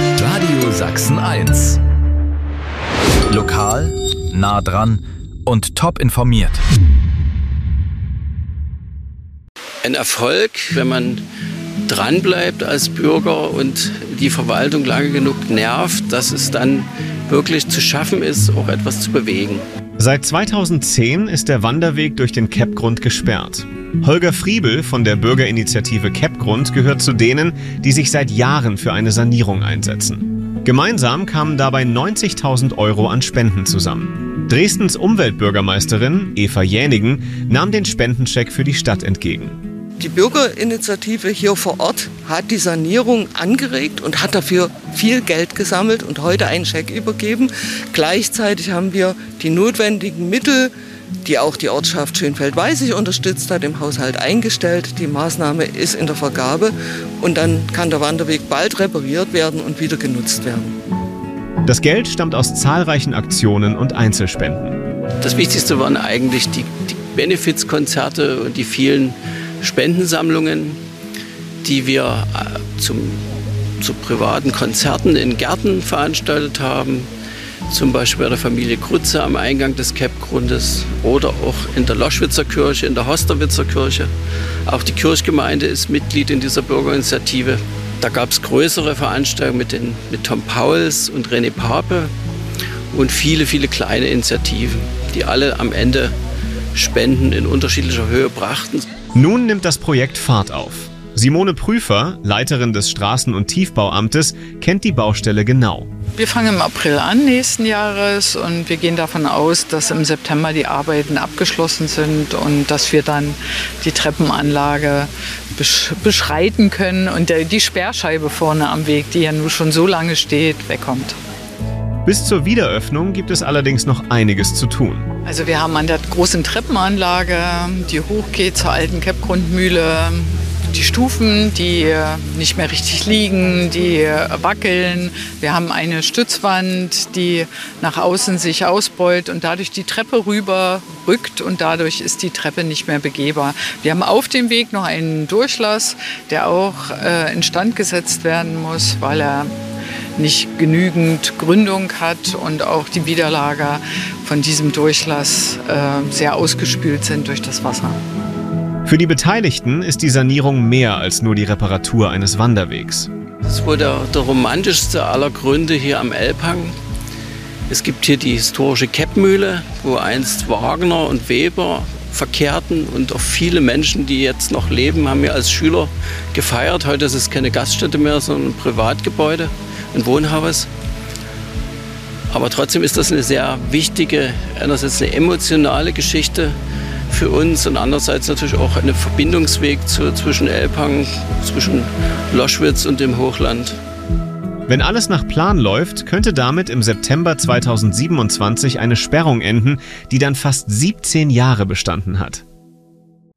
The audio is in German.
Radio Sachsen 1. Lokal, nah dran und top informiert. Ein Erfolg, wenn man dranbleibt als Bürger und die Verwaltung lange genug nervt, dass es dann wirklich zu schaffen ist, auch etwas zu bewegen. Seit 2010 ist der Wanderweg durch den Keppgrund gesperrt. Holger Friebel von der Bürgerinitiative Keppgrund gehört zu denen, die sich seit Jahren für eine Sanierung einsetzen. Gemeinsam kamen dabei 90.000 € an Spenden zusammen. Dresdens Umweltbürgermeisterin Eva Jänigen nahm den Spendenscheck für die Stadt entgegen. Die Bürgerinitiative hier vor Ort hat die Sanierung angeregt und hat dafür viel Geld gesammelt und heute einen Scheck übergeben. Gleichzeitig haben wir die notwendigen Mittel, die auch die Ortschaft Schönfeld-Weißig unterstützt hat, im Haushalt eingestellt. Die Maßnahme ist in der Vergabe und dann kann der Wanderweg bald repariert werden und wieder genutzt werden. Das Geld stammt aus zahlreichen Aktionen und Einzelspenden. Das Wichtigste waren eigentlich die Benefizkonzerte und die vielen Spendensammlungen, die wir zu privaten Konzerten in Gärten veranstaltet haben. Zum Beispiel bei der Familie Krutze am Eingang des Keppgrundes oder auch in der Loschwitzer Kirche, in der Hosterwitzer Kirche. Auch die Kirchgemeinde ist Mitglied in dieser Bürgerinitiative. Da gab es größere Veranstaltungen mit Tom Pauls und René Pape und viele, viele kleine Initiativen, die alle am Ende Spenden in unterschiedlicher Höhe brachten. Nun nimmt das Projekt Fahrt auf. Simone Prüfer, Leiterin des Straßen- und Tiefbauamtes, kennt die Baustelle genau. Wir fangen im April an nächsten Jahres und wir gehen davon aus, dass im September die Arbeiten abgeschlossen sind und dass wir dann die Treppenanlage beschreiten können und die Sperrscheibe vorne am Weg, die ja nun schon so lange steht, wegkommt. Bis zur Wiederöffnung gibt es allerdings noch einiges zu tun. Also wir haben an der großen Treppenanlage, die hochgeht zur alten Keppgrundmühle, die Stufen, die nicht mehr richtig liegen, die wackeln. Wir haben eine Stützwand, die nach außen sich ausbeult und dadurch die Treppe rüber rückt und dadurch ist die Treppe nicht mehr begehbar. Wir haben auf dem Weg noch einen Durchlass, der auch instand gesetzt werden muss, weil er nicht genügend Gründung hat und auch die Widerlager von diesem Durchlass sehr ausgespült sind durch das Wasser. Für die Beteiligten ist die Sanierung mehr als nur die Reparatur eines Wanderwegs. Das ist wohl der romantischste aller Gründe hier am Elbhang. Es gibt hier die historische Keppmühle, wo einst Wagner und Weber verkehrten und auch viele Menschen, die jetzt noch leben, haben hier als Schüler gefeiert. Heute ist es keine Gaststätte mehr, sondern ein Privatgebäude, ein Wohnhaus. Aber trotzdem ist das eine sehr wichtige, einerseits eine emotionale Geschichte für uns und andererseits natürlich auch ein Verbindungsweg zwischen Elbhang, zwischen Loschwitz und dem Hochland. Wenn alles nach Plan läuft, könnte damit im September 2027 eine Sperrung enden, die dann fast 17 Jahre bestanden hat.